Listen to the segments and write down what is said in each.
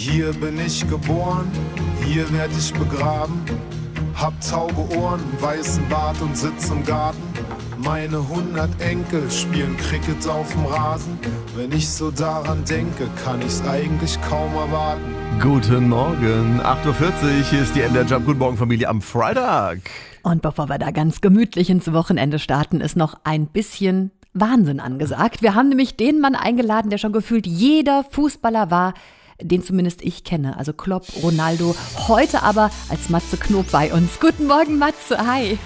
Hier bin ich geboren, hier werd ich begraben. Hab tauge Ohren, weißen Bart und sitz im Garten. Meine 100 Enkel spielen Cricket auf dem Rasen. Wenn ich so daran denke, kann ich's eigentlich kaum erwarten. Guten Morgen, 8.40 Uhr, hier ist die MDR Jump. Guten Morgen, Familie, am Freitag. Und bevor wir da ganz gemütlich ins Wochenende starten, ist noch ein bisschen Wahnsinn angesagt. Wir haben nämlich den Mann eingeladen, der schon gefühlt jeder Fußballer war, den zumindest ich kenne, also Klopp, Ronaldo, heute aber als Matze Knob bei uns. Guten Morgen, Matze, hi.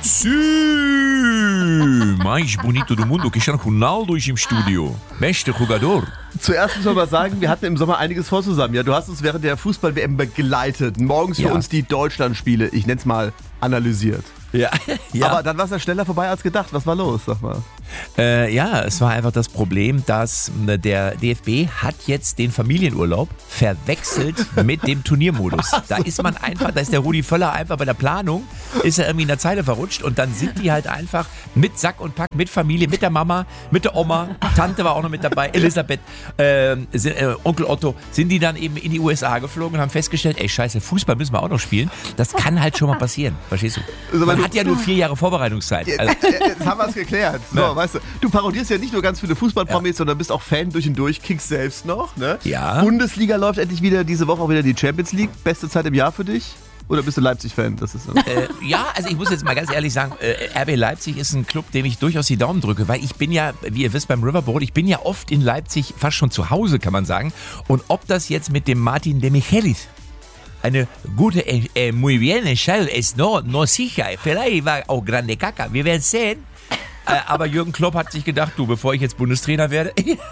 Mais bonito do mundo, Cristiano Ronaldo ist im Studio. Beste Jogador. Zuerst muss man mal sagen, wir hatten im Sommer einiges vor zusammen. Ja, du hast uns während der Fußball-WM begleitet, morgens für uns die Deutschlandspiele, ich nenn's mal, analysiert. Ja. Aber dann war es ja schneller vorbei als gedacht. Was war los, sag mal? Es war einfach das Problem, dass der DFB hat jetzt den Familienurlaub verwechselt mit dem Turniermodus. Da ist der Rudi Völler einfach bei der Planung, ist er irgendwie in der Zeile verrutscht und dann sind die halt einfach mit Sack und Pack, mit Familie, mit der Mama, mit der Oma, Tante war auch noch mit dabei, Elisabeth, Onkel Otto, sind die dann eben in die USA geflogen und haben festgestellt, ey scheiße, Fußball müssen wir auch noch spielen. Das kann halt schon mal passieren, verstehst du? Man hat ja nur 4 Jahre Vorbereitungszeit. Also. Jetzt haben wir es geklärt. So, weißt du parodierst ja nicht nur ganz viele Fußballpromis, sondern bist auch Fan durch und durch, kickst selbst noch. Ne? Ja. Bundesliga läuft endlich wieder, diese Woche auch wieder die Champions League. Beste Zeit im Jahr für dich? Oder bist du Leipzig-Fan? Das ist also ich muss jetzt mal ganz ehrlich sagen, RB Leipzig ist ein Club, dem ich durchaus die Daumen drücke, weil ich bin ja, wie ihr wisst, beim Riverboat, ich bin ja oft in Leipzig, fast schon zu Hause, kann man sagen. Und ob das jetzt mit dem Martin de Michelis eine gute, muy bien Entscheidung ist, no sicher. Vielleicht war auch grande caca. Wir werden sehen. Aber Jürgen Klopp hat sich gedacht, bevor ich jetzt Bundestrainer werde,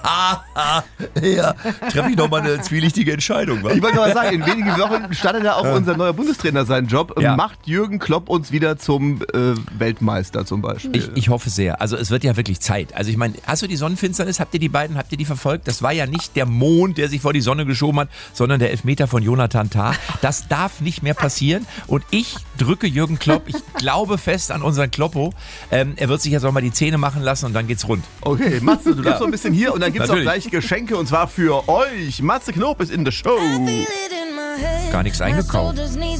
treffe ich nochmal eine zwielichtige Entscheidung. Wa? Ich wollte mal sagen, in wenigen Wochen startet ja auch unser neuer Bundestrainer seinen Job und macht Jürgen Klopp uns wieder zum Weltmeister zum Beispiel. Ich hoffe sehr. Also es wird ja wirklich Zeit. Also ich meine, hast du die Sonnenfinsternis, habt ihr die verfolgt? Das war ja nicht der Mond, der sich vor die Sonne geschoben hat, sondern der Elfmeter von Jonathan Tah. Das darf nicht mehr passieren und ich drücke Jürgen Klopp, ich glaube fest an unseren Kloppo. Er wird sich jetzt auch mal die Zähne machen lassen und dann geht's rund. Okay, Matze, du bleibst noch ein bisschen hier und dann gibt's auch gleich Geschenke und zwar für euch. Matze Knob ist in der Show. Gar nichts eingekauft.